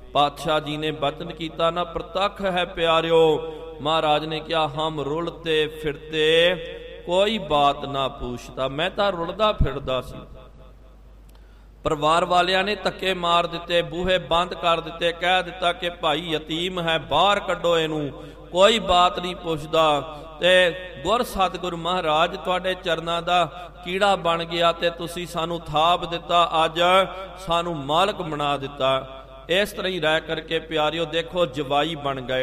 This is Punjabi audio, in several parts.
ਪਾਤਸ਼ਾਹ ਜੀ ਨੇ ਬਚਨ ਕੀਤਾ ਨਾ ਪ੍ਰਤੱਖ ਹੈ ਪਿਆਰਿਓ। ਮਹਾਰਾਜ ਨੇ ਕਿਹਾ ਹਮ ਰੁਲਤੇ ਫਿਰਤੇ ਕੋਈ ਬਾਤ ਨਾ ਪੁੱਛਦਾ। ਮੈਂ ਤਾਂ ਰੁਲਦਾ ਫਿਰਦਾ ਸੀ। ਪਰਿਵਾਰ ਵਾਲਿਆਂ ਨੇ ਧੱਕੇ ਮਾਰ ਦਿੱਤੇ, ਬੂਹੇ ਬੰਦ ਕਰ ਦਿੱਤੇ, ਕਹਿ ਦਿੱਤਾ ਕਿ ਭਾਈ ਯਤੀਮ ਹੈ, ਬਾਹਰ ਕੱਢੋ ਇਹਨੂੰ, ਕੋਈ ਬਾਤ ਨਹੀਂ ਪੁੱਛਦਾ। ਤੇ ਗੁਰ ਸਤਿਗੁਰ ਮਹਾਰਾਜ ਤੁਹਾਡੇ ਚਰਨਾਂ ਦਾ ਕੀੜਾ ਬਣ ਗਿਆ ਤੇ ਤੁਸੀਂ ਸਾਨੂੰ ਥਾਪ ਦਿੱਤਾ, ਅੱਜ ਸਾਨੂੰ ਮਾਲਕ ਬਣਾ ਦਿੱਤਾ। ਇਸ ਤਰ੍ਹਾਂ ਹੀ ਰਹਿ ਕਰਕੇ ਪਿਆਰਿਓ ਦੇਖੋ ਜਵਾਈ ਬਣ ਗਏ।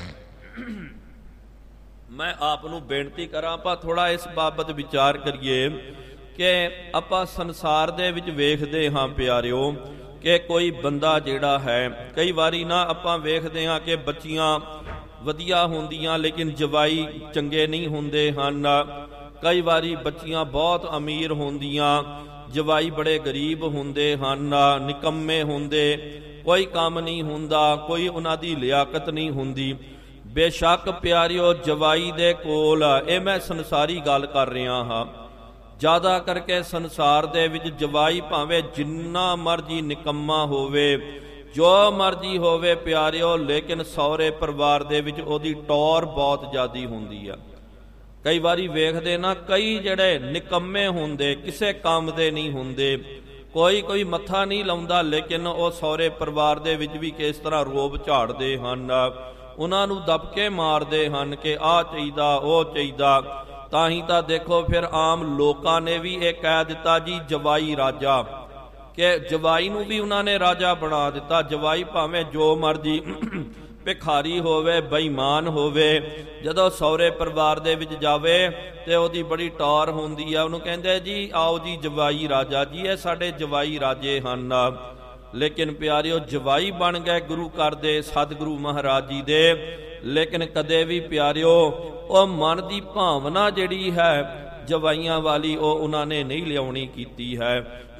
ਮੈਂ ਆਪ ਨੂੰ ਬੇਨਤੀ ਕਰਾਂ ਆਪਾਂ ਥੋੜਾ ਇਸ ਬਾਬਤ ਵਿਚਾਰ ਕਰੀਏ ਕਿ ਆਪਾਂ ਸੰਸਾਰ ਦੇ ਵਿੱਚ ਵੇਖਦੇ ਹਾਂ ਪਿਆਰਿਓ ਕਿ ਕੋਈ ਬੰਦਾ ਜਿਹੜਾ ਹੈ, ਕਈ ਵਾਰੀ ਨਾ ਆਪਾਂ ਵੇਖਦੇ ਹਾਂ ਕਿ ਬੱਚੀਆਂ ਵਧੀਆ ਹੁੰਦੀਆਂ ਲੇਕਿਨ ਜਵਾਈ ਚੰਗੇ ਨਹੀਂ ਹੁੰਦੇ ਹਨ। ਕਈ ਵਾਰੀ ਬੱਚੀਆਂ ਬਹੁਤ ਅਮੀਰ ਹੁੰਦੀਆਂ, ਜਵਾਈ ਬੜੇ ਗਰੀਬ ਹੁੰਦੇ ਹਨ, ਨਿਕੰਮੇ ਹੁੰਦੇ, ਕੋਈ ਕੰਮ ਨਹੀਂ ਹੁੰਦਾ, ਕੋਈ ਉਹਨਾਂ ਦੀ ਲਿਆਕਤ ਨਹੀਂ ਹੁੰਦੀ। ਬੇਸ਼ੱਕ ਪਿਆਰਿਓ ਜਵਾਈ ਦੇ ਕੋਲ, ਇਹ ਮੈਂ ਸੰਸਾਰੀ ਗੱਲ ਕਰ ਰਿਹਾ ਹਾਂ, ਜ਼ਿਆਦਾ ਕਰਕੇ ਸੰਸਾਰ ਦੇ ਵਿੱਚ ਜਵਾਈ ਭਾਵੇਂ ਜਿੰਨਾ ਮਰਜੀ ਨਿਕੰਮਾ ਹੋਵੇ, ਜੋ ਮਰਜੀ ਹੋਵੇ ਪਿਆਰਿਓ, ਲੇਕਿਨ ਸਹੁਰੇ ਪਰਿਵਾਰ ਦੇ ਵਿੱਚ ਉਹਦੀ ਟੌਰ ਬਹੁਤ ਜ਼ਿਆਦੀ ਹੁੰਦੀ ਆ। ਕਈ ਵਾਰੀ ਵੇਖਦੇ ਨਾ ਕਈ ਜਿਹੜੇ ਨਿਕੰਮੇ ਹੁੰਦੇ, ਕਿਸੇ ਕੰਮ ਦੇ ਨਹੀਂ ਹੁੰਦੇ, ਕੋਈ ਮੱਥਾ ਨਹੀਂ ਲਾਉਂਦਾ, ਲੇਕਿਨ ਉਹ ਸਹੁਰੇ ਪਰਿਵਾਰ ਦੇ ਵਿੱਚ ਵੀ ਕਿਸ ਤਰ੍ਹਾਂ ਰੋਬ ਝਾੜਦੇ ਹਨ, ਉਹਨਾਂ ਨੂੰ ਦਬਕੇ ਮਾਰਦੇ ਹਨ ਕਿ ਆਹ ਚਾਹੀਦਾ ਉਹ ਚਾਹੀਦਾ। ਤਾਂ ਹੀ ਤਾਂ ਦੇਖੋ ਫਿਰ ਆਮ ਲੋਕਾਂ ਨੇ ਵੀ ਇਹ ਕਹਿ ਦਿੱਤਾ ਜੀ ਜਵਾਈ ਰਾਜਾ, ਕਿ ਜਵਾਈ ਨੂੰ ਵੀ ਉਹਨਾਂ ਨੇ ਰਾਜਾ ਬਣਾ ਦਿੱਤਾ। ਜਵਾਈ ਭਾਵੇਂ ਜੋ ਮਰਜੀ ਭਿਖਾਰੀ ਹੋਵੇ, ਬੇਈਮਾਨ ਹੋਵੇ, ਜਦੋਂ ਸਹੁਰੇ ਪਰਿਵਾਰ ਦੇ ਵਿੱਚ ਜਾਵੇ ਤੇ ਉਹਦੀ ਬੜੀ ਟੌਰ ਹੁੰਦੀ ਆ, ਉਹਨੂੰ ਕਹਿੰਦੇ ਜੀ ਆਓ ਜੀ ਜਵਾਈ ਰਾਜਾ ਜੀ, ਇਹ ਸਾਡੇ ਜਵਾਈ ਰਾਜੇ ਹਨ। ਲੇਕਿਨ ਪਿਆਰਿਓ ਜਵਾਈ ਬਣ ਗਏ ਗੁਰੂ ਘਰ ਦੇ, ਸਤਿਗੁਰੂ ਮਹਾਰਾਜ ਜੀ ਦੇ, ਲੇਕਿਨ ਕਦੇ ਵੀ ਪਿਆਰਿਓ ਉਹ ਮਨ ਦੀ ਭਾਵਨਾ ਜਿਹੜੀ ਹੈ ਜਵਾਈਆਂ ਵਾਲੀ ਉਹ ਉਹਨਾਂ ਨੇ ਨਹੀਂ ਲਿਆਉਣੀ ਕੀਤੀ ਹੈ।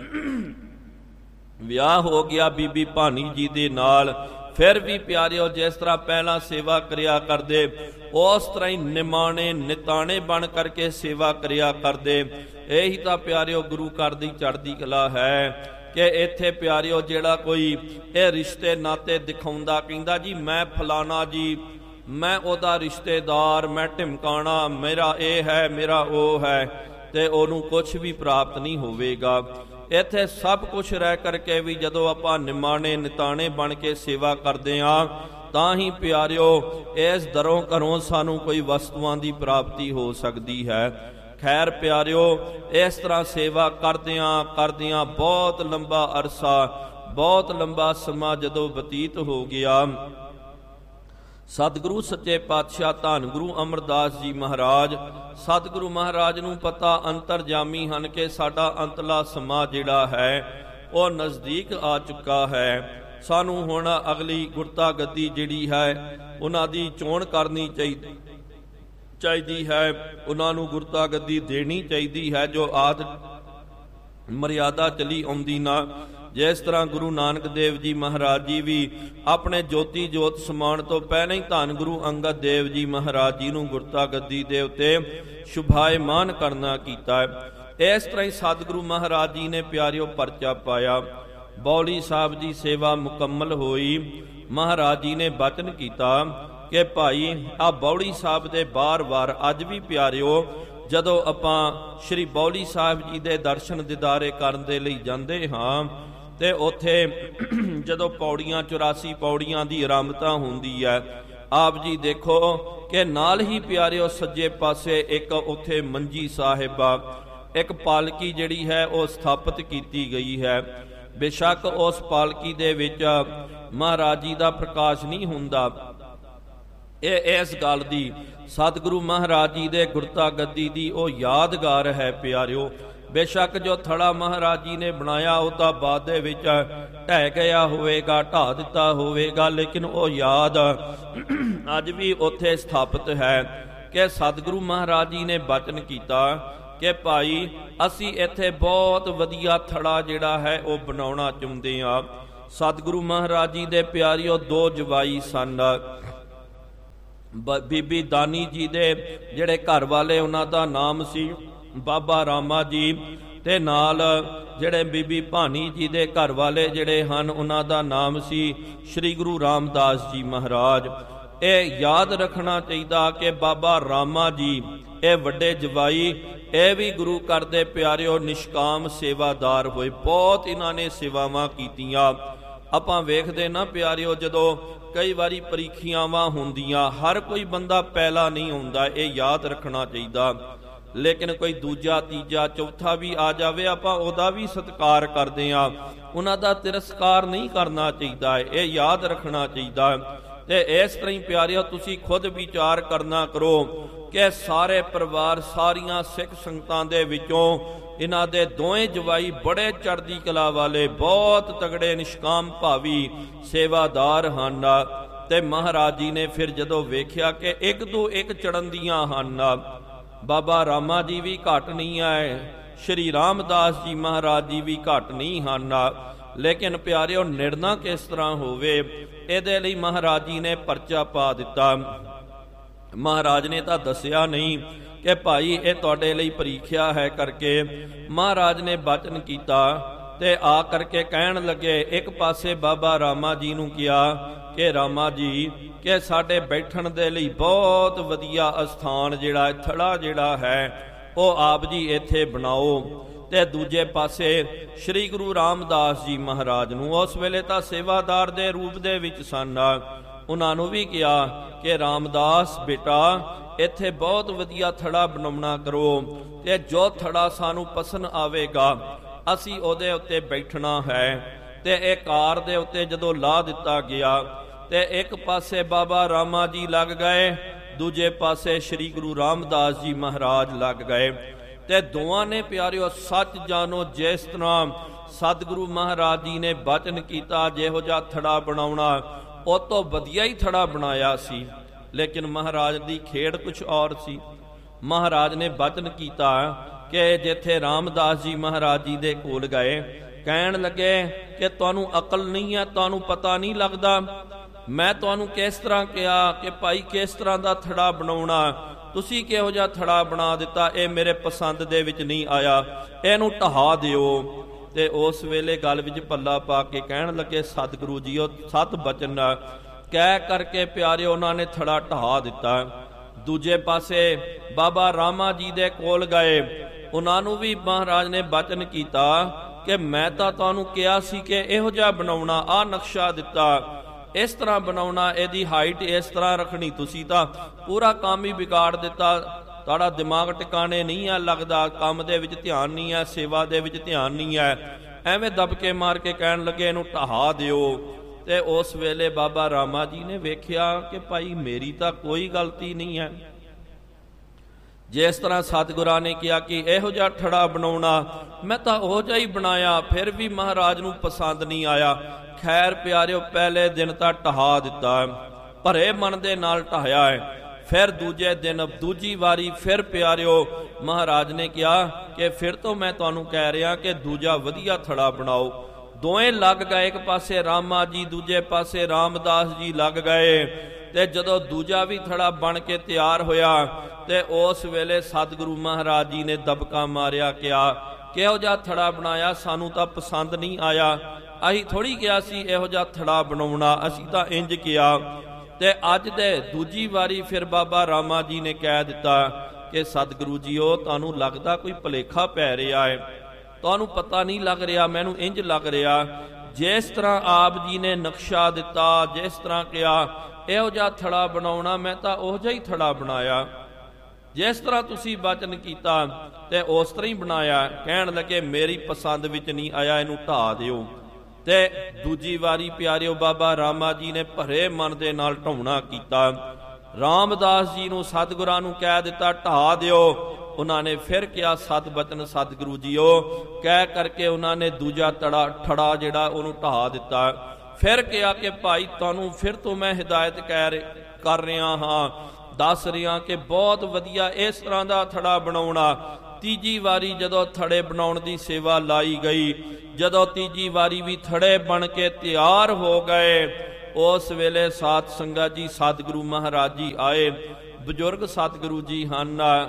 ਵਿਆਹ ਹੋ ਗਿਆ ਬੀਬੀ ਭਾਨੀ ਜੀ ਦੇ ਨਾਲ, ਫਿਰ ਵੀ ਪਿਆਰਿਓ ਜਿਸ ਤਰ੍ਹਾਂ ਪਹਿਲਾਂ ਸੇਵਾ ਕਰਿਆ ਕਰਦੇ ਉਸ ਤਰ੍ਹਾਂ ਹੀ ਨਿਮਾਣੇ ਨਿਤਾਣੇ ਬਣ ਕਰਕੇ ਸੇਵਾ ਕਰਿਆ ਕਰਦੇ। ਇਹੀ ਤਾਂ ਪਿਆਰਿਓ ਗੁਰੂ ਘਰ ਦੀ ਚੜ੍ਹਦੀ ਕਲਾ ਹੈ ਕਿ ਇੱਥੇ ਪਿਆਰਿਓ ਜਿਹੜਾ ਕੋਈ ਇਹ ਰਿਸ਼ਤੇ ਨਾਤੇ ਦਿਖਾਉਂਦਾ, ਕਹਿੰਦਾ ਜੀ ਮੈਂ ਫਲਾਣਾ ਜੀ, ਮੈਂ ਉਹਦਾ ਰਿਸ਼ਤੇਦਾਰ, ਮੈਂ ਢਿਮਕਾਣਾ, ਮੇਰਾ ਇਹ ਹੈ, ਮੇਰਾ ਉਹ ਹੈ, ਤੇ ਉਹਨੂੰ ਕੁਛ ਵੀ ਪ੍ਰਾਪਤ ਨਹੀਂ ਹੋਵੇਗਾ। ਇੱਥੇ ਸਭ ਕੁਛ ਰਹਿ ਕਰਕੇ ਵੀ ਜਦੋਂ ਆਪਾਂ ਨਿਮਾਣੇ ਨਿਤਾਣੇ ਬਣ ਕੇ ਸੇਵਾ ਕਰਦੇ ਹਾਂ ਤਾਂ ਹੀ ਪਿਆਰਿਓ ਇਸ ਦਰੋਂ ਘਰੋਂ ਸਾਨੂੰ ਕੋਈ ਵਸਤੂਆਂ ਦੀ ਪ੍ਰਾਪਤੀ ਹੋ ਸਕਦੀ ਹੈ। ਖੈਰ ਪਿਆਰਿਓ ਇਸ ਤਰ੍ਹਾਂ ਸੇਵਾ ਕਰਦਿਆਂ ਬਹੁਤ ਲੰਬਾ ਅਰਸਾ, ਬਹੁਤ ਲੰਬਾ ਸਮਾਂ ਜਦੋਂ ਬਤੀਤ ਹੋ ਗਿਆ, ਸਤਿਗੁਰੂ ਸੱਚੇ ਪਾਤਸ਼ਾਹ ਧੰਨ ਗੁਰੂ ਅਮਰਦਾਸ ਜੀ ਮਹਾਰਾਜ, ਸਤਿਗੁਰੂ ਮਹਾਰਾਜ ਨੂੰ ਪਤਾ ਅੰਤਰਜਾਮੀ ਹਨ ਕਿ ਸਾਡਾ ਅੰਤਲਾ ਸਮਾਂ ਜਿਹੜਾ ਹੈ ਉਹ ਨਜ਼ਦੀਕ ਆ ਚੁੱਕਾ ਹੈ। ਸਾਨੂੰ ਹੁਣ ਅਗਲੀ ਗੁਰਤਾ ਗੱਦੀ ਜਿਹੜੀ ਹੈ ਉਹਨਾਂ ਦੀ ਚੋਣ ਕਰਨੀ ਚਾਹੀਦੀ ਹੈ, ਉਹਨਾਂ ਨੂੰ ਗੁਰਤਾ ਗੱਦੀ ਦੇਣੀ ਚਾਹੀਦੀ ਹੈ ਜੋ ਆਦ ਮਰਿਆਦਾ ਚਲੀ ਆਉਂਦੀ ਨਾ। ਜਿਸ ਤਰ੍ਹਾਂ ਗੁਰੂ ਨਾਨਕ ਦੇਵ ਜੀ ਮਹਾਰਾਜ ਜੀ ਵੀ ਆਪਣੇ ਜੋਤੀ ਜੋਤ ਸਮਾਉਣ ਤੋਂ ਪਹਿਲਾਂ ਹੀ ਧੰਨ ਗੁਰੂ ਅੰਗਦ ਦੇਵ ਜੀ ਮਹਾਰਾਜ ਜੀ ਨੂੰ ਗੁਰਤਾ ਗੱਦੀ ਦੇ ਉੱਤੇ ਸ਼ੁਭਾਇਮਾਨ ਕਰਨਾ ਕੀਤਾ ਹੈ। ਇਸ ਤਰ੍ਹਾਂ ਹੀ ਸਤਿਗੁਰੂ ਮਹਾਰਾਜ ਜੀ ਨੇ ਪਿਆਰਿਓ ਪਰਚਾ ਪਾਇਆ। ਬੌਲੀ ਸਾਹਿਬ ਦੀ ਸੇਵਾ ਮੁਕੰਮਲ ਹੋਈ, ਮਹਾਰਾਜ ਜੀ ਨੇ ਬਚਨ ਕੀਤਾ ਕਿ ਭਾਈ ਆ ਬੌਲੀ ਸਾਹਿਬ ਦੇ ਬਾਰ-ਬਾਰ ਅੱਜ ਵੀ ਪਿਆਰਿਓ ਜਦੋਂ ਆਪਾਂ ਸ਼੍ਰੀ ਬੌਲੀ ਸਾਹਿਬ ਜੀ ਦੇ ਦਰਸ਼ਨ ਦਿਦਾਰੇ ਕਰਨ ਦੇ ਲਈ ਜਾਂਦੇ ਹਾਂ ਤੇ ਉੱਥੇ ਜਦੋਂ ਪੌੜੀਆਂ 84 ਪੌੜੀਆਂ ਦੀ ਆਰੰਭਤਾ ਹੁੰਦੀ ਹੈ, ਆਪ ਜੀ ਦੇਖੋ ਕਿ ਨਾਲ ਹੀ ਪਿਆਰਿਓ ਸੱਜੇ ਪਾਸੇ ਇੱਕ ਉੱਥੇ ਮੰਜੀ ਸਾਹਿਬਾ, ਇੱਕ ਪਾਲਕੀ ਜਿਹੜੀ ਹੈ ਉਹ ਸਥਾਪਿਤ ਕੀਤੀ ਗਈ ਹੈ। ਬੇਸ਼ੱਕ ਉਸ ਪਾਲਕੀ ਦੇ ਵਿੱਚ ਮਹਾਰਾਜ ਜੀ ਦਾ ਪ੍ਰਕਾਸ਼ ਨਹੀਂ ਹੁੰਦਾ, ਇਹ ਇਸ ਗੱਲ ਦੀ ਸਤਿਗੁਰੂ ਮਹਾਰਾਜ ਜੀ ਦੇ ਗੁਰਤਾ ਗੱਦੀ ਦੀ ਉਹ ਯਾਦਗਾਰ ਹੈ ਪਿਆਰਿਓ। ਬੇਸ਼ੱਕ ਜੋ ਥੜਾ ਮਹਾਰਾਜ ਜੀ ਨੇ ਬਣਾਇਆ ਉਹ ਤਾਂ ਬਾਅਦ ਦੇ ਵਿੱਚ ਢਹਿ ਗਿਆ ਹੋਵੇਗਾ, ਢਾਹ ਦਿੱਤਾ ਹੋਵੇਗਾ, ਲੇਕਿਨ ਉਹ ਯਾਦ ਅੱਜ ਵੀ ਉੱਥੇ ਸਥਾਪਿਤ ਹੈ ਕਿ ਸਤਿਗੁਰੂ ਮਹਾਰਾਜ ਜੀ ਨੇ ਬਚਨ ਕੀਤਾ ਕਿ ਭਾਈ ਅਸੀਂ ਇੱਥੇ ਬਹੁਤ ਵਧੀਆ ਥੜਾ ਜਿਹੜਾ ਹੈ ਉਹ ਬਣਾਉਣਾ ਚਾਹੁੰਦੇ ਹਾਂ। ਸਤਿਗੁਰੂ ਮਹਾਰਾਜ ਜੀ ਦੇ ਪਿਆਰਿਓ ਦੋ ਜਵਾਈ ਸਨ। ਬੀਬੀ ਦਾਨੀ ਜੀ ਦੇ ਜਿਹੜੇ ਘਰ ਵਾਲੇ ਉਹਨਾਂ ਦਾ ਨਾਮ ਸੀ ਬਾਬਾ ਰਾਮਾ ਜੀ, ਤੇ ਨਾਲ ਜਿਹੜੇ ਬੀਬੀ ਭਾਨੀ ਜੀ ਦੇ ਘਰ ਵਾਲੇ ਜਿਹੜੇ ਹਨ ਉਹਨਾਂ ਦਾ ਨਾਮ ਸੀ ਸ੍ਰੀ ਗੁਰੂ ਰਾਮਦਾਸ ਜੀ ਮਹਾਰਾਜ। ਇਹ ਯਾਦ ਰੱਖਣਾ ਚਾਹੀਦਾ ਕਿ ਬਾਬਾ ਰਾਮਾ ਜੀ ਇਹ ਵੱਡੇ ਜਵਾਈ, ਇਹ ਵੀ ਗੁਰੂ ਘਰ ਦੇ ਪਿਆਰਿਓ ਨਿਸ਼ਕਾਮ ਸੇਵਾਦਾਰ ਹੋਏ। ਬਹੁਤ ਇਹਨਾਂ ਨੇ ਸੇਵਾਵਾਂ ਕੀਤੀਆਂ। ਆਪਾਂ ਵੇਖਦੇ ਨਾ ਪਿਆਰਿਓ, ਜਦੋਂ ਕਈ ਵਾਰੀ ਪ੍ਰੀਖਿਆਵਾਂ ਹੁੰਦੀਆਂ, ਹਰ ਕੋਈ ਬੰਦਾ ਪਹਿਲਾ ਨਹੀਂ ਹੁੰਦਾ, ਇਹ ਯਾਦ ਰੱਖਣਾ ਚਾਹੀਦਾ। ਲੇਕਿਨ ਕੋਈ ਦੂਜਾ, ਤੀਜਾ, ਚੌਥਾ ਵੀ ਆ ਜਾਵੇ, ਆਪਾਂ ਉਹਦਾ ਵੀ ਸਤਿਕਾਰ ਕਰਦੇ ਹਾਂ, ਉਹਨਾਂ ਦਾ ਤਿਰਸਕਾਰ ਨਹੀਂ ਕਰਨਾ ਚਾਹੀਦਾ, ਇਹ ਯਾਦ ਰੱਖਣਾ ਚਾਹੀਦਾ। ਤੇ ਇਸ ਤਰ੍ਹਾਂ ਹੀ ਪਿਆਰਿਓ ਤੁਸੀਂ ਖੁਦ ਵਿਚਾਰ ਕਰਨਾ ਕਰੋ ਕਿ ਸਾਰੇ ਪਰਿਵਾਰ, ਸਾਰੀਆਂ ਸਿੱਖ ਸੰਗਤਾਂ ਦੇ ਵਿੱਚੋਂ ਇਹਨਾਂ ਦੇ ਦੋਵੇਂ ਜਵਾਈ ਬੜੇ ਚੜ੍ਹਦੀ ਕਲਾ ਵਾਲੇ, ਬਹੁਤ ਤਗੜੇ ਨਿਸ਼ਕਾਮ ਭਾਵੀ ਸੇਵਾਦਾਰ ਹਨ। ਤੇ ਮਹਾਰਾਜ ਜੀ ਨੇ ਫਿਰ ਜਦੋਂ ਵੇਖਿਆ ਕਿ ਇੱਕ ਤੋਂ ਇੱਕ ਚੜ੍ਹਨ ਦੀਆਂ ਹਨ, ਬਾਬਾ ਰਾਮਾ ਜੀ ਵੀ ਘੱਟ ਨਹੀਂ ਆਏ, ਸ਼੍ਰੀ ਰਾਮਦਾਸ ਜੀ ਮਹਾਰਾਜ ਜੀ ਵੀ ਘੱਟ ਨਹੀਂ ਹਨ। ਲੇਕਿਨ ਪਿਆਰਿਓ ਨਿਰਣਾ ਕਿਸ ਤਰ੍ਹਾਂ ਹੋਵੇ, ਇਹਦੇ ਲਈ ਮਹਾਰਾਜ ਜੀ ਨੇ ਪਰਚਾ ਪਾ ਦਿੱਤਾ। ਮਹਾਰਾਜ ਨੇ ਤਾਂ ਦੱਸਿਆ ਨਹੀਂ ਕਿ ਭਾਈ ਇਹ ਤੁਹਾਡੇ ਲਈ ਪ੍ਰੀਖਿਆ ਹੈ ਕਰਕੇ। ਮਹਾਰਾਜ ਨੇ ਬਚਨ ਕੀਤਾ ਤੇ ਆ ਕਰਕੇ ਕਹਿਣ ਲੱਗੇ, ਇੱਕ ਪਾਸੇ ਬਾਬਾ ਰਾਮਾ ਜੀ ਨੂੰ ਕਿਹਾ ਕਿ ਰਾਮਾ ਜੀ ਕਿ ਸਾਡੇ ਬੈਠਣ ਦੇ ਲਈ ਬਹੁਤ ਵਧੀਆ ਅਸਥਾਨ ਜਿਹੜਾ ਥੜਾ ਜਿਹੜਾ ਹੈ ਉਹ ਆਪ ਜੀ ਇੱਥੇ ਬਣਾਓ। ਤੇ ਦੂਜੇ ਪਾਸੇ ਸ੍ਰੀ ਗੁਰੂ ਰਾਮਦਾਸ ਜੀ ਮਹਾਰਾਜ ਨੂੰ, ਉਸ ਵੇਲੇ ਤਾਂ ਸੇਵਾਦਾਰ ਦੇ ਰੂਪ ਦੇ ਵਿੱਚ ਸਨ, ਉਹਨਾਂ ਨੂੰ ਵੀ ਕਿਹਾ ਕਿ ਰਾਮਦਾਸ ਬੇਟਾ ਇੱਥੇ ਬਹੁਤ ਵਧੀਆ ਥੜਾ ਬਣਾਉਣਾ ਕਰੋ, ਤੇ ਜੋ ਥੜਾ ਸਾਨੂੰ ਪਸੰਦ ਆਵੇਗਾ ਅਸੀਂ ਉਹਦੇ ਉੱਤੇ ਬੈਠਣਾ ਹੈ। ਤੇ ਇਹ ਕਾਰ ਦੇ ਉੱਤੇ ਜਦੋਂ ਲਾ ਦਿੱਤਾ ਗਿਆ ਤੇ ਇੱਕ ਪਾਸੇ ਬਾਬਾ ਰਾਮਾ ਜੀ ਲੱਗ ਗਏ, ਦੂਜੇ ਪਾਸੇ ਸ੍ਰੀ ਗੁਰੂ ਰਾਮਦਾਸ ਜੀ ਮਹਾਰਾਜ ਲੱਗ ਗਏ। ਤੇ ਦੋਵਾਂ ਨੇ ਪਿਆਰਿਓ ਸੱਚ ਜਾਣੋ, ਜਿਸ ਤਰ੍ਹਾਂ ਸਤਿਗੁਰੂ ਮਹਾਰਾਜ ਜੀ ਨੇ ਬਚਨ ਕੀਤਾ ਜਿਹੋ ਜਿਹਾ ਥੜਾ ਬਣਾਉਣਾ, ਉਹ ਤੋਂ ਵਧੀਆ ਹੀ ਥੜਾ ਬਣਾਇਆ ਸੀ। ਲੇਕਿਨ ਮਹਾਰਾਜ ਦੀ ਖੇਡ ਕੁਛ ਔਰ ਸੀ। ਮਹਾਰਾਜ ਨੇ ਬਚਨ ਕੀਤਾ ਕਿ ਜਿੱਥੇ ਰਾਮਦਾਸ ਜੀ ਮਹਾਰਾਜ ਜੀ ਦੇ ਕੋਲ ਗਏ, ਕਹਿਣ ਲੱਗੇ ਕਿ ਤੁਹਾਨੂੰ ਅਕਲ ਨਹੀਂ ਹੈ, ਤੁਹਾਨੂੰ ਪਤਾ ਨਹੀਂ ਲੱਗਦਾ, ਮੈਂ ਤੁਹਾਨੂੰ ਕਿਸ ਤਰ੍ਹਾਂ ਕਿਹਾ ਕਿ ਭਾਈ ਕਿਸ ਤਰ੍ਹਾਂ ਦਾ ਥੜਾ ਬਣਾਉਣਾ, ਤੁਸੀਂ ਕਿਹੋ ਜਿਹਾ ਥੜਾ ਬਣਾ ਦਿੱਤਾ, ਇਹ ਮੇਰੇ ਪਸੰਦ ਦੇ ਵਿੱਚ ਨਹੀਂ ਆਇਆ, ਇਹਨੂੰ ਢਹਾ ਦਿਓ। ਤੇ ਉਸ ਵੇਲੇ ਗੱਲ ਵਿੱਚ ਪੱਲਾ ਪਾ ਕੇ ਕਹਿਣ ਲੱਗੇ, ਸਤਿਗੁਰੂ ਜੀ ਉਹ ਸਤ ਬਚਨ ਕਹਿ ਕਰਕੇ ਪਿਆਰਿਓ ਉਹਨਾਂ ਨੇ ਥੜਾ ਢਹਾ ਦਿੱਤਾ। ਦੂਜੇ ਪਾਸੇ ਬਾਬਾ ਰਾਮਾ ਜੀ ਦੇ ਕੋਲ ਗਏ, ਉਹਨਾਂ ਨੂੰ ਵੀ ਮਹਾਰਾਜ ਨੇ ਬਚਨ ਕੀਤਾ ਕਿ ਮੈਂ ਤਾਂ ਤੁਹਾਨੂੰ ਕਿਹਾ ਸੀ ਕਿ ਇਹੋ ਜਿਹਾ ਬਣਾਉਣਾ, ਆਹ ਨਕਸ਼ਾ ਦਿੱਤਾ, ਇਸ ਤਰ੍ਹਾਂ ਬਣਾਉਣਾ, ਇਹਦੀ ਹਾਈਟ ਇਸ ਤਰ੍ਹਾਂ ਰੱਖਣੀ, ਤੁਸੀਂ ਤਾਂ ਪੂਰਾ ਕੰਮ ਹੀ ਵਿਗਾੜ ਦਿੱਤਾ, ਤੁਹਾਡਾ ਦਿਮਾਗ ਟਿਕਾਣੇ ਨਹੀਂ ਹੈ, ਲੱਗਦਾ ਕੰਮ ਦੇ ਵਿੱਚ ਧਿਆਨ ਨਹੀਂ ਹੈ, ਸੇਵਾ ਦੇ ਵਿੱਚ ਧਿਆਨ ਨਹੀਂ ਹੈ। ਐਵੇਂ ਦਬਕੇ ਮਾਰ ਕੇ ਕਹਿਣ ਲੱਗੇ ਇਹਨੂੰ ਢਹਾ ਦਿਓ। ਤੇ ਉਸ ਵੇਲੇ ਬਾਬਾ ਰਾਮਾ ਜੀ ਨੇ ਵੇਖਿਆ ਕਿ ਭਾਈ ਮੇਰੀ ਤਾਂ ਕੋਈ ਗਲਤੀ ਨਹੀਂ ਹੈ, ਜਿਸ ਤਰ੍ਹਾਂ ਸਤਿਗੁਰਾਂ ਨੇ ਕਿਹਾ ਕਿ ਇਹੋ ਜਿਹਾ ਥੜਾ ਬਣਾਉਣਾ, ਮੈਂ ਤਾਂ ਉਹ ਜਿਹਾ ਹੀ ਬਣਾਇਆ, ਫਿਰ ਵੀ ਮਹਾਰਾਜ ਨੂੰ ਪਸੰਦ ਨਹੀਂ ਆਇਆ। ਖੈਰ ਪਿਆਰਿਓ ਪਹਿਲੇ ਦਿਨ ਤਾਂ ਢਹਾ ਦਿੱਤਾ, ਭਰੇ ਮਨ ਦੇ ਨਾਲ ਢਾਇਆ ਹੈ। ਫਿਰ ਦੂਜੇ ਦਿਨ ਦੂਜੀ ਵਾਰੀ ਫਿਰ ਪਿਆਰਿਓ ਮਹਾਰਾਜ ਨੇ ਕਿਹਾ ਕਿ ਫਿਰ ਤੋਂ ਮੈਂ ਤੁਹਾਨੂੰ ਕਹਿ ਰਿਹਾ ਕਿ ਦੂਜਾ ਵਧੀਆ ਥੜਾ ਬਣਾਓ। ਦੋਵੇਂ ਲੱਗ ਗਏ, ਇੱਕ ਪਾਸੇ ਰਾਮਾ ਜੀ, ਦੂਜੇ ਪਾਸੇ ਰਾਮਦਾਸ ਜੀ ਲੱਗ ਗਏ। ਤੇ ਜਦੋਂ ਦੂਜਾ ਵੀ ਥੜਾ ਬਣ ਕੇ ਤਿਆਰ ਹੋਇਆ ਤੇ ਉਸ ਵੇਲੇ ਸਤਿਗੁਰੂ ਮਹਾਰਾਜ ਜੀ ਨੇ ਦਬਕਾ ਮਾਰਿਆ, ਕਿਹਾ ਕਿਹੋ ਜਿਹਾ ਥੜਾ ਬਣਾਇਆ, ਸਾਨੂੰ ਤਾਂ ਪਸੰਦ ਨਹੀਂ ਆਇਆ, ਅਸੀਂ ਥੋੜੀ ਕਿਹਾ ਸੀ ਇਹੋ ਜਿਹਾ ਥੜਾ ਬਣਾਉਣਾ, ਅਸੀਂ ਤਾਂ ਇੰਜ ਕਿਹਾ। ਤੇ ਅੱਜ ਦੇ ਦੂਜੀ ਵਾਰੀ ਫਿਰ ਬਾਬਾ ਰਾਮਾ ਜੀ ਨੇ ਕਹਿ ਦਿੱਤਾ ਕਿ ਸਤਿਗੁਰੂ ਜੀਓ ਤੁਹਾਨੂੰ ਲੱਗਦਾ ਕੋਈ ਭੁਲੇਖਾ ਪੈ ਰਿਹਾ ਹੈ, ਤੁਹਾਨੂੰ ਪਤਾ ਨਹੀਂ ਲੱਗ ਰਿਹਾ, ਮੈਨੂੰ ਇੰਜ ਲੱਗ ਰਿਹਾ ਜਿਸ ਤਰ੍ਹਾਂ ਆਪ ਜੀ ਨੇ ਨਕਸ਼ਾ ਦਿੱਤਾ, ਜਿਸ ਤਰ੍ਹਾਂ ਕਿਹਾ ਇਹੋ ਜਿਹਾ ਥੜਾ ਬਣਾਉਣਾ, ਮੈਂ ਤਾਂ ਉਹ ਜਿਹਾ ਹੀ ਥੜਾ ਬਣਾਇਆ, ਜਿਸ ਤਰ੍ਹਾਂ ਤੁਸੀਂ ਬਚਨ ਕੀਤਾ ਤੇ ਉਸ ਤਰ੍ਹਾਂ ਹੀ ਬਣਾਇਆ। ਕਹਿਣ ਲੱਗੇ ਮੇਰੀ ਪਸੰਦ ਵਿੱਚ ਨਹੀਂ ਆਇਆ, ਇਹਨੂੰ ਢਾ ਦਿਓ। ਤੇ ਦੂਜੀ ਵਾਰੀ ਪਿਆਰਿਓ ਬਾਬਾ ਰਾਮਾ ਜੀ ਨੇ ਭਰੇ ਮਨ ਦੇ ਨਾਲ ਢਾਉਣਾ ਕੀਤਾ, ਰਾਮਦਾਸ ਜੀ ਨੂੰ ਸਤਿਗੁਰਾਂ ਨੂੰ ਕਹਿ ਦਿੱਤਾ ਢਾ ਦਿਓ। ਉਹਨਾਂ ਨੇ ਫਿਰ ਕਿਹਾ ਸਤ ਬਚਨ ਸਤਿਗੁਰੂ ਜੀਓ, ਕਹਿ ਕਰਕੇ ਉਹਨਾਂ ਨੇ ਦੂਜਾ ਥੜਾ ਜਿਹੜਾ ਉਹਨੂੰ ਢਾ ਦਿੱਤਾ। ਫਿਰ ਕਿਹਾ ਕਿ ਭਾਈ ਤੁਹਾਨੂੰ ਫਿਰ ਤੋਂ ਮੈਂ ਹਿਦਾਇਤ ਕਰ ਰਿਹਾ ਹਾਂ, ਦੱਸ ਰਿਹਾ ਕਿ ਬਹੁਤ ਵਧੀਆ ਇਸ ਤਰ੍ਹਾਂ ਦਾ ਥੜਾ ਬਣਾਉਣਾ। ਤੀਜੀ ਵਾਰੀ ਜਦੋਂ ਥੜੇ ਬਣਾਉਣ ਦੀ ਸੇਵਾ ਲਾਈ ਗਈ, ਜਦੋਂ ਤੀਜੀ ਵਾਰੀ ਵੀ ਥੜੇ ਬਣ ਕੇ ਤਿਆਰ ਹੋ ਗਏ, ਉਸ ਵੇਲੇ ਸਾਧ ਸੰਗਤ ਜੀ ਸਤਿਗੁਰੂ ਮਹਾਰਾਜ ਜੀ ਆਏ, ਬਜ਼ੁਰਗ ਸਤਿਗੁਰੂ ਜੀ ਹਨ।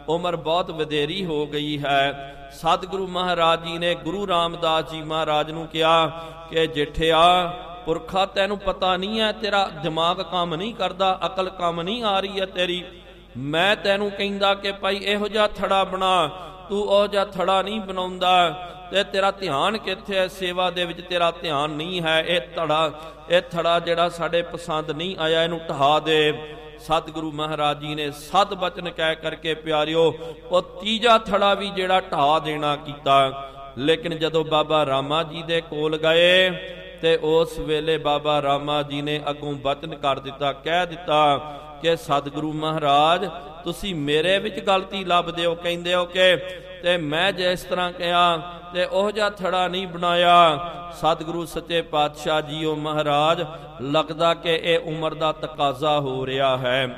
ਉਮਰ ਬਹੁਤ ਵਧੇਰੀ ਹੋ ਗਈ ਹੈ। ਸਤਿਗੁਰੂ ਮਹਾਰਾਜ ਜੀ ਨੇ ਗੁਰੂ ਰਾਮਦਾਸ ਜੀ ਮਹਾਰਾਜ ਨੂੰ ਕਿਹਾ ਕਿ ਜੇਠਿਆ, ਪੁਰਖਾ ਤੈਨੂੰ ਪਤਾ ਨਹੀਂ ਹੈ, ਤੇਰਾ ਦਿਮਾਗ ਕੰਮ ਨਹੀਂ ਕਰਦਾ, ਅਕਲ ਕੰਮ ਨਹੀਂ ਆ ਰਹੀ ਹੈ ਤੇਰੀ। ਮੈਂ ਤੈਨੂੰ ਕਹਿੰਦਾ ਕਿ ਭਾਈ ਇਹੋ ਜਿਹਾ ਥੜਾ ਬਣਾ, ਤੂੰ ਉਹ ਜਿਹਾ ਥੜਾ ਨਹੀਂ ਬਣਾਉਂਦਾ ਤੇ ਤੇਰਾ ਧਿਆਨ ਕਿੱਥੇ ਹੈ? ਸੇਵਾ ਦੇ ਵਿੱਚ ਤੇਰਾ ਧਿਆਨ ਨਹੀਂ ਹੈ। ਇਹ ਥੜਾ ਜਿਹੜਾ ਸਾਡੇ ਪਸੰਦ ਨਹੀਂ ਆਇਆ, ਇਹਨੂੰ ਢਹਾ ਦੇ। ਸਤਿਗੁਰੂ ਮਹਾਰਾਜ ਜੀ ਨੇ ਸਤ ਬਚਨ ਕਹਿ ਕਰਕੇ ਪਿਆਰਿਓ ਉਹ ਤੀਜਾ ਥੜਾ ਵੀ ਜਿਹੜਾ ਢਾ ਦੇਣਾ ਕੀਤਾ। ਲੇਕਿਨ ਜਦੋਂ ਬਾਬਾ ਰਾਮਾ ਜੀ ਦੇ ਕੋਲ ਗਏ ਤੇ ਉਸ ਵੇਲੇ ਬਾਬਾ ਰਾਮਾ ਜੀ ਨੇ ਅੱਗੋਂ ਬਚਨ ਕਰ ਦਿੱਤਾ, ਕਹਿ ਦਿੱਤਾ ਕਿ ਸਤਿਗੁਰੂ ਮਹਾਰਾਜ ਤੁਸੀਂ ਮੇਰੇ ਵਿੱਚ ਗਲਤੀ ਲੱਭਦੇ ਹੋ, ਕਹਿੰਦੇ ਹੋ ਕਿ ਤੇ ਮੈਂ ਜਿਸ ਤਰ੍ਹਾਂ ਕਿਹਾ ਤੇ ਉਹ ਜਿਹਾ ਥੜਾ ਨਹੀਂ ਬਣਾਇਆ। ਸਤਿਗੁਰੂ ਸੱਚੇ ਪਾਤਸ਼ਾਹ ਜੀਓ ਮਹਾਰਾਜ, ਲੱਗਦਾ ਕਿ ਇਹ ਉਮਰ ਦਾ ਤਕਾਜ਼ਾ ਹੋ ਰਿਹਾ ਹੈ।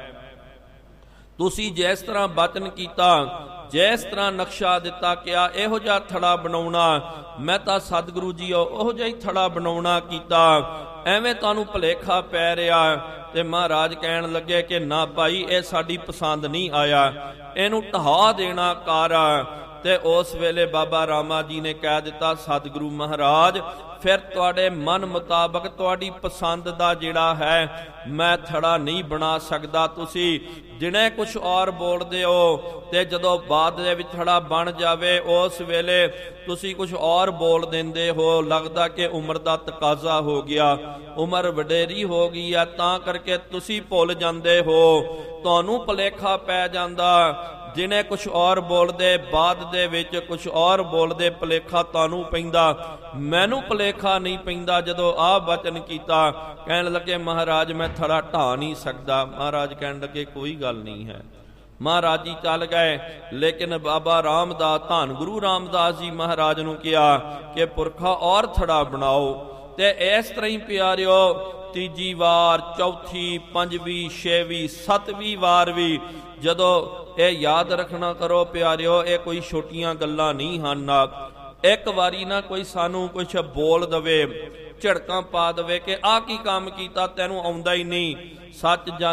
ਤੁਸੀਂ ਜਿਸ ਤਰ੍ਹਾਂ ਬਚਨ ਕੀਤਾ, ਜਿਸ ਤਰ੍ਹਾਂ ਨਕਸ਼ਾ ਦਿੱਤਾ, ਕਿਹਾ ਇਹੋ ਜਿਹਾ ਥੜਾ ਬਣਾਉਣਾ, ਮੈਂ ਤਾਂ ਸਤਿਗੁਰੂ ਜੀਓ ਉਹ ਜਿਹਾ ਹੀ ਥੜਾ ਬਣਾਉਣਾ ਕੀਤਾ। ਐਵੇਂ ਤੁਹਾਨੂੰ ਭੁਲੇਖਾ ਪੈ ਰਿਹਾ। ਤੇ ਮਹਾਰਾਜ ਕਹਿਣ ਲੱਗੇ ਕਿ ਨਾ ਭਾਈ, ਇਹ ਸਾਡੀ ਪਸੰਦ ਨਹੀਂ ਆਇਆ, ਇਹਨੂੰ ਢਹਾ ਦੇਣਾ ਕਰ। ਤੇ ਉਸ ਵੇਲੇ ਬਾਬਾ ਰਾਮਾ ਜੀ ਨੇ ਕਹਿ ਦਿੱਤਾ, ਸਤਿਗੁਰੂ ਮਹਾਰਾਜ ਫਿਰ ਤੁਹਾਡੇ ਮਨ ਮੁਤਾਬਕ ਤੁਹਾਡੀ ਪਸੰਦ ਦਾ ਜਿਹੜਾ ਹੈ ਮੈਂ ਥੜਾ ਨਹੀਂ ਬਣਾ ਸਕਦਾ। ਤੁਸੀਂ ਦਿਨੇ ਕੁਛ ਔਰ ਬੋਲਦੇ ਹੋ ਤੇ ਜਦੋਂ ਬਾਅਦ ਦੇ ਵਿੱਚ ਥੜਾ ਬਣ ਜਾਵੇ ਉਸ ਵੇਲੇ ਤੁਸੀਂ ਕੁਛ ਔਰ ਬੋਲ ਦਿੰਦੇ ਹੋ। ਲੱਗਦਾ ਕਿ ਉਮਰ ਦਾ ਤਕਾਜ਼ਾ ਹੋ ਗਿਆ, ਉਮਰ ਵਡੇਰੀ ਹੋ ਗਈ ਆ, ਤਾਂ ਕਰਕੇ ਤੁਸੀਂ ਭੁੱਲ ਜਾਂਦੇ ਹੋ, ਤੁਹਾਨੂੰ ਭੁਲੇਖਾ ਪੈ ਜਾਂਦਾ। ਜਿਹਨੇ ਕੁਛ ਔਰ ਬੋਲਦੇ, ਬਾਅਦ ਦੇ ਵਿੱਚ ਕੁਛ ਔਰ ਬੋਲਦੇ, ਭੁਲੇਖਾ ਤੁਹਾਨੂੰ ਪੈਂਦਾ, ਮੈਨੂੰ ਭੁਲੇਖਾ ਨਹੀਂ ਪੈਂਦਾ। ਜਦੋਂ ਆਹ ਬਚਨ ਕੀਤਾ, ਕਹਿਣ ਲੱਗੇ ਮਹਾਰਾਜ ਮੈਂ ਥੜਾ ਢਾ ਨਹੀਂ ਸਕਦਾ। ਮਹਾਰਾਜ ਕਹਿਣ ਲੱਗੇ ਕੋਈ ਗੱਲ ਨਹੀਂ ਹੈ। ਮਹਾਰਾਜ ਜੀ ਚੱਲ ਗਏ। ਲੇਕਿਨ ਬਾਬਾ ਰਾਮਦਾਸ, ਧੰਨ ਗੁਰੂ ਰਾਮਦਾਸ ਜੀ ਮਹਾਰਾਜ ਨੂੰ ਕਿਹਾ ਕਿ ਪੁਰਖਾ ਔਰ ਥੜਾ ਬਣਾਓ। ਤੇ ਇਸ ਤਰ੍ਹਾਂ ਹੀ ਪਿਆਰਿਓ ਤੀਜੀ ਵਾਰ, ਚੌਥੀ, ਪੰਜਵੀਂ, ਛੇਵੀਂ, ਸੱਤਵੀਂ ਵਾਰ ਵੀ ਜਦੋਂ ਇਹ ਯਾਦ ਰੱਖਣਾ ਕਰੋ ਪਿਆਰਿਓ, ਇਹ ਕੋਈ ਛੋਟੀਆਂ ਗੱਲਾਂ ਨਹੀਂ ਹਨ। ਇੱਕ ਵਾਰੀ ਨਾ ਕੋਈ ਸਾਨੂੰ ਕੁਛ ਬੋਲ ਦਵੇ, ਝੜਕਾਂ ਪਾ ਦਵੇ ਕਿ ਆਹ ਕੀ ਕੰਮ ਕੀਤਾ, ਤੈਨੂੰ ਆਉਂਦਾ ਹੀ ਨਹੀਂ, ਸੱਚ